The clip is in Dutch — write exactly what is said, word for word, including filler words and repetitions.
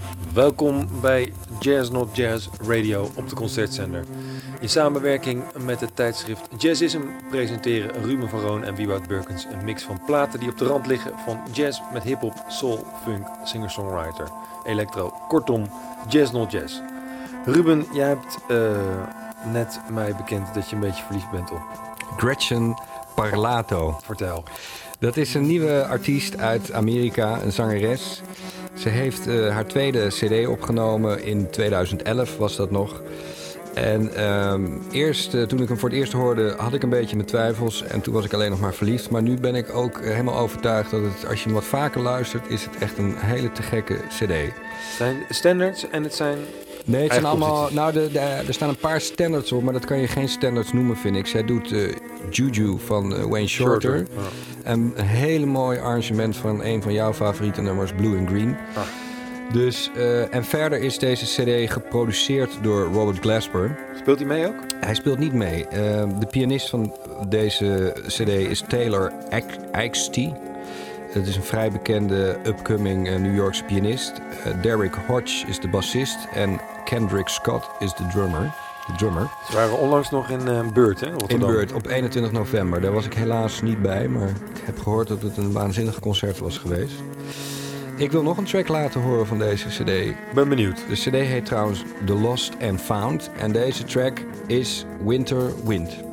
Welkom bij Jazz Not Jazz Radio op de Concertzender. In samenwerking met het tijdschrift Jazzism presenteren Ruben van Roon en Wieboud Burkens een mix van platen die op de rand liggen van jazz met hip-hop, soul, funk, singer-songwriter, electro. Kortom, Jazz Not Jazz. Ruben, jij hebt uh, net mij bekend dat je een beetje verliefd bent op Gretchen Parlato. Vertel. Dat is een nieuwe artiest uit Amerika, een zangeres. Ze heeft uh, haar tweede cd opgenomen, in tweeduizend elf was dat nog. En uh, eerst, uh, toen ik hem voor het eerst hoorde, had ik een beetje mijn twijfels. En toen was ik alleen nog maar verliefd. Maar nu ben ik ook uh, helemaal overtuigd dat het, als je hem wat vaker luistert, is het echt een hele te gekke cd. Zijn standards en het zijn... Nee, het zijn allemaal... Nou, de, de, er staan een paar standards op, maar dat kan je geen standards noemen, vind ik. Zij doet uh, Juju van uh, Wayne Shorter. Shorter. Oh. En een hele mooi arrangement van een van jouw favoriete nummers, Blue and Green. Oh. Dus, uh, en verder is deze cd geproduceerd door Robert Glasper. Speelt hij mee ook? Hij speelt niet mee. Uh, de pianist van deze cd is Taylor Eichste. Het is een vrij bekende upcoming uh, New Yorkse pianist. Uh, Derek Hodge is de bassist en Kendrick Scott is de drummer. De drummer. Ze waren onlangs nog in uh, Beurt, hè? Rotterdam. In Beurt, op eenentwintig november. Daar was ik helaas niet bij, maar ik heb gehoord dat het een waanzinnig concert was geweest. Ik wil nog een track laten horen van deze cd. Ben benieuwd. De cd heet trouwens The Lost and Found en deze track is Winter Wind.